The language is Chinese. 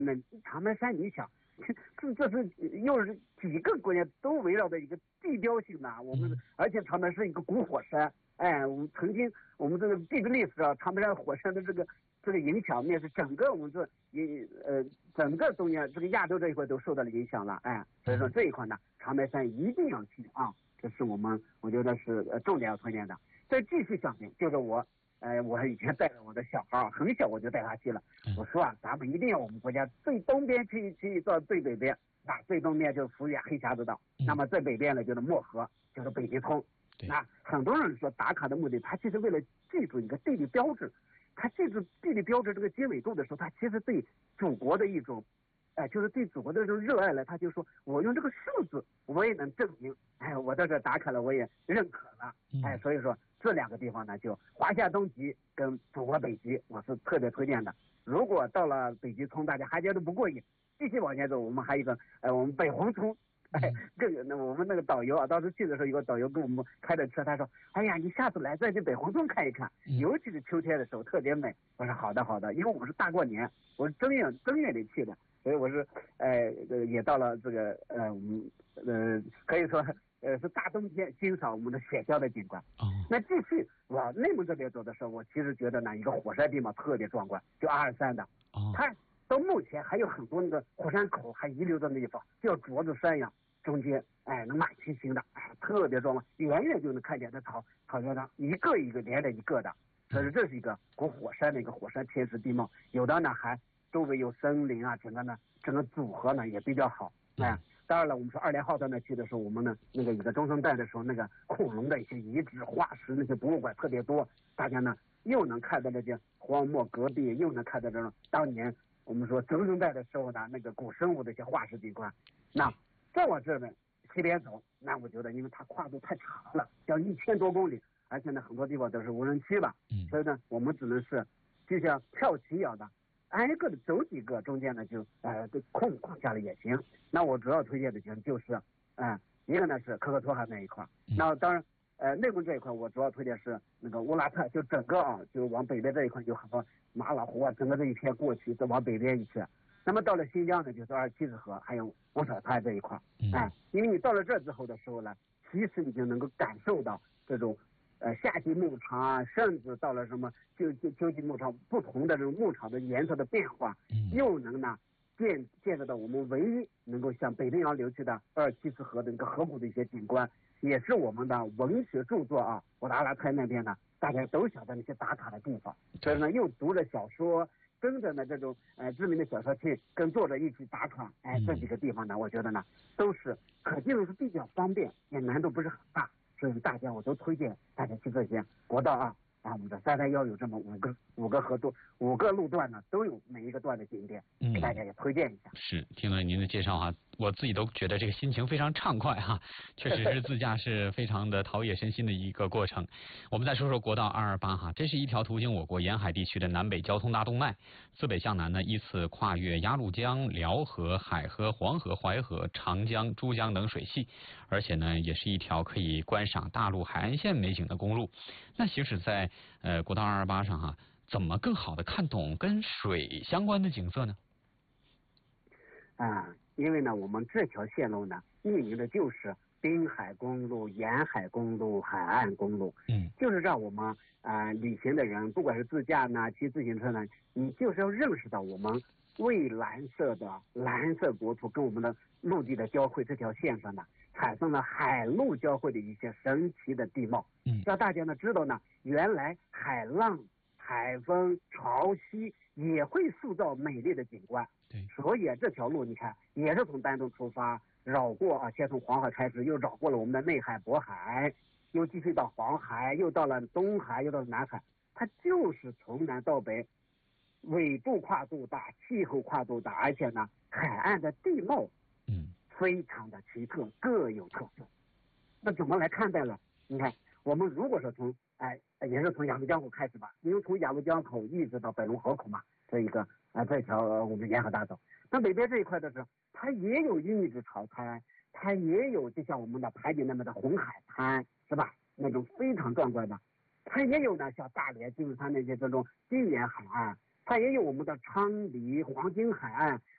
那长白山，你想，这是又是几个国家都围绕的一个地标性的，我们而且长白是一个古火山，哎，我们曾经我们这个地质历史啊，长白山火山的这个影响面是整个我们整个东亚这个亚洲这一块都受到了影响了，哎，所以说这一块呢，长白山一定要去啊，这是我觉得是重点要推荐的。再继续下面就是我以前带着我的小孩很小我就带他去了，我说啊，咱们一定要我们国家最东边去到最北边，那最东边就是福原黑匣子岛，那么最北边呢就是漠河，就是北极村。那很多人说打卡的目的，他其实为了记住一个地理标志，他记住地理标志这个经纬度的时候，他其实对祖国的一种就是对祖国的这种热爱了，他就说我用这个数字我也能证明，我在这打卡了，我也认可了，所以说这两个地方呢，就华夏东极跟祖国北极，我是特别推荐的。如果到了北极村，大家还觉得不过瘾，继续往前走，我们还有一个我们北红村。我们那个导游啊，当时去的时候，有个导游跟我们开的车，他说：“哎呀，你下次来再去北红村看一看，尤其是秋天的时候特别美。”我说：“好的，好的。”因为我们是大过年，我是正月里去的，所以我是也到了这个可以说是大冬天欣赏我们的雪乡的景观。那继续往内蒙这边走的时候，我其实觉得呢，一个火山地貌特别壮观，就阿尔山的，它到目前还有很多那个火山口还遗留的地方，叫镯子山呀。中间那满天星的，特别壮观，远远就能看见在草原上一个一个连着一个的，所以这是一个古火山的一个火山天时地貌，有的呢还周围有森林啊，整个组合呢也比较好。当然了，我们说2连号在那去的时候，我们呢那个一个中生代的时候，那个恐龙的一些遗址化石那些博物馆特别多，大家呢又能看到这些荒漠戈壁，又能看到这种当年我们说中生代的时候呢那个古生物的一些化石景观。那再往这边西边走，那我觉得因为它跨度太长了，要1000多公里，而且呢很多地方都是无人区吧，所以呢我们只能是就像跳棋一样的，挨个的走几个，中间呢就空下了也行。那我主要推荐的就是一个呢是科克托海那一块，那当然内蒙这一块我主要推荐是那个乌拉特，就整个就往北边这一块有很多马老湖啊，整个这一片过去再往北边一去。那么到了新疆呢，就是27子河还有五彩滩这一块，因为你到了这之后的时候呢，其实你就能够感受到这种夏季牧场啊，甚至到了什么秋季牧场不同的这种牧场的颜色的变化，又能呢见得到我们唯一能够向北冰洋流去的27次河的一个河谷的一些景观，也是我们的文学著作啊，我的阿拉泰那边呢大家都晓得那些打卡的地方，所以呢又读了小说，跟着呢这种知名的小说去跟作者一起打卡，这几个地方呢我觉得呢都是可进入是比较方便，也难度不是很大，所以大家我都推荐大家去这些国道我们的331有这么五个河道5个路段呢，都有每一个段的景点，给大家也推荐一下。 是，听了您的介绍我自己都觉得这个心情非常畅快确实是自驾是非常的陶冶身心的一个过程。我们再说说国道228这是一条途经我国沿海地区的南北交通大动脉，自北向南呢依次跨越鸭绿江、辽河、海河、黄河、淮河、长江、珠江等水系，而且呢也是一条可以观赏大陆海岸线美景的公路。那行驶在国道228上怎么更好的看懂跟水相关的景色呢？ 因为呢我们这条线路呢命名的就是滨海公路、沿海公路、海岸公路，就是让我们旅行的人，不管是自驾呢、骑自行车呢，你就是要认识到我们蔚蓝色的蓝色国土跟我们的陆地的交汇这条线上呢，产生了海陆交汇的一些神奇的地貌，让大家呢知道呢，原来海浪、海风、潮汐也会塑造美丽的景观。所以这条路你看也是从丹东出发，绕过先从黄海开始，又绕过了我们的内海、渤海，又继续到黄海，又到了东海，又到了南海，它就是从南到北，纬度跨度大，气候跨度大，而且呢海岸的地貌非常的奇特，各有特色。那怎么来看待呢？你看我们如果说从也是从雅砻江口开始吧，因为从雅砻江口一直到北龙河口嘛，这一个这条我们沿河大道。那北边这一块的时候，它也有玉质潮滩，它也有就像我们的排云那么的红海滩，是吧？那种非常壮观的。它也有呢像大连、金门滩那些这种金岩海岸，它也有我们的昌黎、黄金海岸，